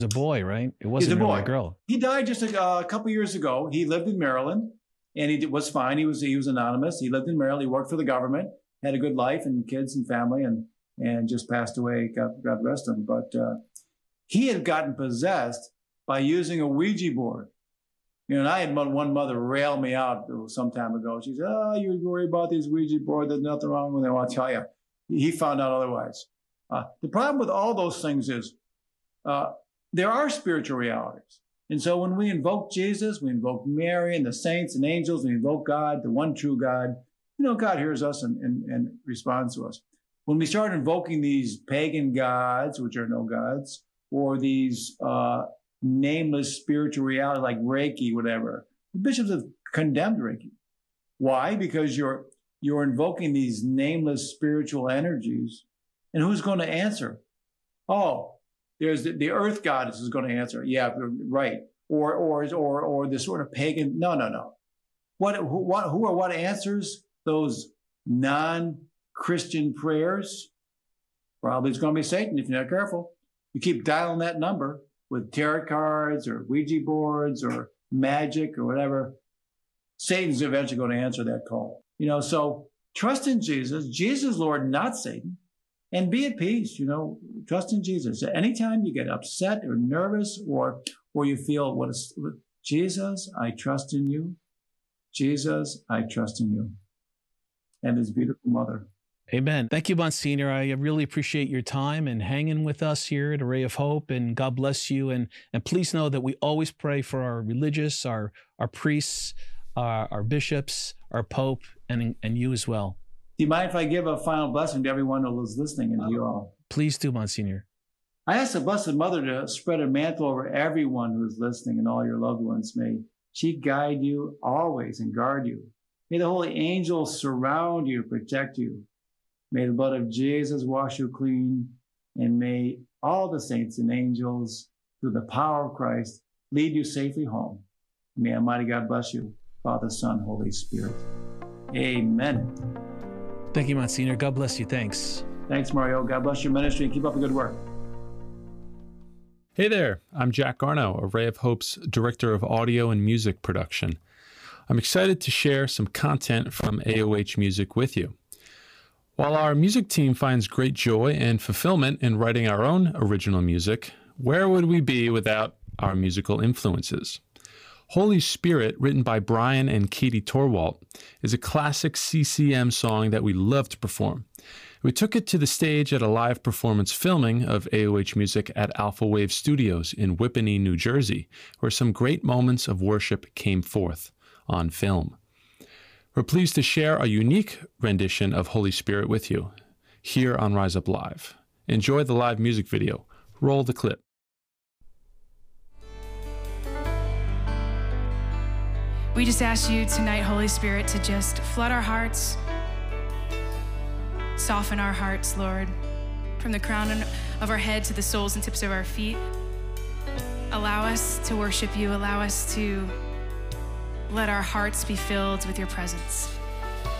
a boy, right? It He's a wasn't really boy. a girl. He died just a couple years ago. He lived in Maryland, and was fine. He was anonymous. He lived in Maryland. He worked for the government, had a good life and kids and family, and just passed away. God rest him. But he had gotten possessed by using a Ouija board. You know, and I had one mother rail me out some time ago. She said, "Oh, you worry about these Ouija boards. There's nothing wrong with them." I'll tell you, he found out otherwise. The problem with all those things is there are spiritual realities. And so when we invoke Jesus, we invoke Mary and the saints and angels, we invoke God, the one true God, you know, God hears us and responds to us. When we start invoking these pagan gods, which are no gods, or these nameless spiritual reality like Reiki, whatever, the bishops have condemned Reiki. Why? Because you're invoking these nameless spiritual energies. And who's going to answer? Oh, there's the earth goddess is going to answer. Yeah, right. Or the sort of pagan. No. What answers those non-Christian prayers? Probably it's going to be Satan if you're not careful. You keep dialing that number with tarot cards or Ouija boards or magic or whatever. Satan's eventually going to answer that call. You know, so trust in Jesus. Jesus, Lord, not Satan. And be at peace, you know, trust in Jesus. Anytime you get upset or nervous or you feel, Jesus, I trust in you. Jesus, I trust in you. And his beautiful mother. Amen. Thank you, Monsignor. I really appreciate your time and hanging with us here at Array of Hope, and God bless you. And please know that we always pray for our religious, our priests, our bishops, our Pope, and you as well. Do you mind if I give a final blessing to everyone who is listening and to you all? Please do, Monsignor. I ask the Blessed Mother to spread a mantle over everyone who is listening and all your loved ones. May she guide you always and guard you. May the holy angels surround you, protect you. May the blood of Jesus wash you clean, and may all the saints and angels, through the power of Christ, lead you safely home. May Almighty God bless you, Father, Son, Holy Spirit. Amen. Thank you, Monsignor. God bless you. Thanks. Thanks, Mario. God bless your ministry and keep up the good work. Hey there, I'm Jack Garno, Array of Hope's Director of Audio and Music Production. I'm excited to share some content from AOH Music with you. While our music team finds great joy and fulfillment in writing our own original music, where would we be without our musical influences? Holy Spirit, written by Brian and Katie Torwalt, is a classic CCM song that we love to perform. We took it to the stage at a live performance filming of AOH Music at Alpha Wave Studios in Whippany, New Jersey, where some great moments of worship came forth on film. We're pleased to share a unique rendition of Holy Spirit with you here on Rise Up Live. Enjoy the live music video. Roll the clip. We just ask you tonight, Holy Spirit, to just flood our hearts, soften our hearts, Lord, from the crown of our head to the soles and tips of our feet. Allow us to worship you. Allow us to let our hearts be filled with your presence.